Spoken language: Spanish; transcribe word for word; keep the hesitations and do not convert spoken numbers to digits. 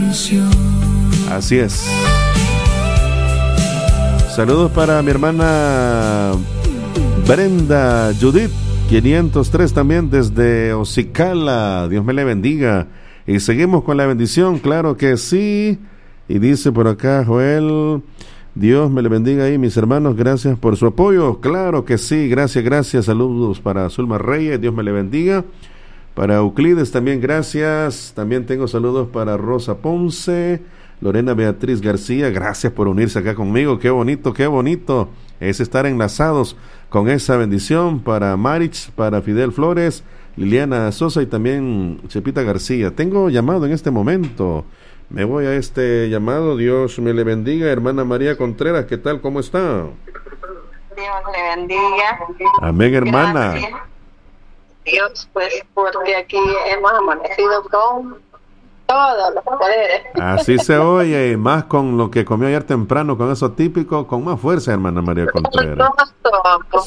Así es. Saludos para mi hermana Brenda Judith quinientos tres también desde Ocicala. Dios me le bendiga. Y seguimos con la bendición, claro que sí. Y dice por acá Joel, Dios me le bendiga ahí, mis hermanos, gracias por su apoyo. Claro que sí, gracias, gracias. Saludos para Zulma Reyes, Dios me le bendiga. Para Euclides también, gracias. También tengo saludos para Rosa Ponce, Lorena Beatriz García, gracias por unirse acá conmigo. Qué bonito, qué bonito es estar enlazados con esa bendición. Para Marich, para Fidel Flores, Liliana Sosa y también Chepita García. Tengo llamado en este momento. Me voy a este llamado. Dios me le bendiga. Hermana María Contreras, ¿qué tal? ¿Cómo está? Dios le bendiga. Amén, hermana. Gracias. Dios, pues, porque aquí hemos amanecido con todos los poderes. Así se oye, y más con lo que comió ayer temprano, con eso típico, con más fuerza, hermana María Contreras.